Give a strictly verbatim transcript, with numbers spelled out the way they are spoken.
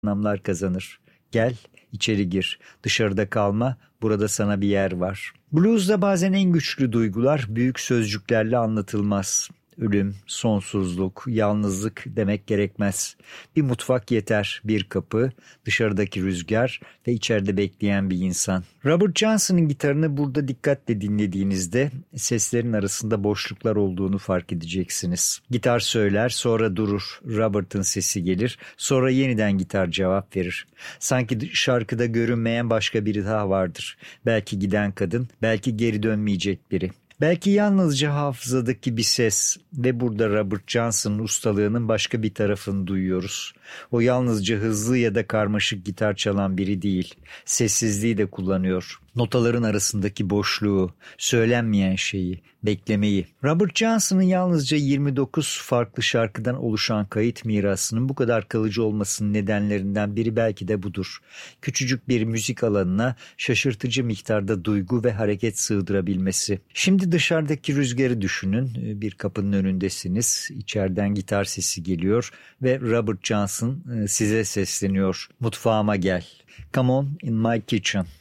anlamlar kazanır. Gel, içeri gir. Dışarıda kalma, burada sana bir yer var. Blues'da bazen en güçlü duygular büyük sözcüklerle anlatılmaz. Ölüm, sonsuzluk, yalnızlık demek gerekmez. Bir mutfak yeter, bir kapı, dışarıdaki rüzgar ve içeride bekleyen bir insan. Robert Johnson'ın gitarını burada dikkatle dinlediğinizde seslerin arasında boşluklar olduğunu fark edeceksiniz. Gitar söyler, sonra durur. Robert'ın sesi gelir, sonra yeniden gitar cevap verir. Sanki şarkıda görünmeyen başka biri daha vardır. Belki giden kadın, belki geri dönmeyecek biri. Belki yalnızca hafızadaki bir ses ve burada Robert Johnson'ın ustalığının başka bir tarafını duyuyoruz. O yalnızca hızlı ya da karmaşık gitar çalan biri değil, sessizliği de kullanıyor. Notaların arasındaki boşluğu, söylenmeyen şeyi, beklemeyi. Robert Johnson'ın yalnızca yirmi dokuz farklı şarkıdan oluşan kayıt mirasının bu kadar kalıcı olmasının nedenlerinden biri belki de budur. Küçücük bir müzik alanına şaşırtıcı miktarda duygu ve hareket sığdırabilmesi. Şimdi dışarıdaki rüzgarı düşünün. Bir kapının önündesiniz. İçeriden gitar sesi geliyor ve Robert Johnson size sesleniyor. Mutfağıma gel. Come on in my kitchen.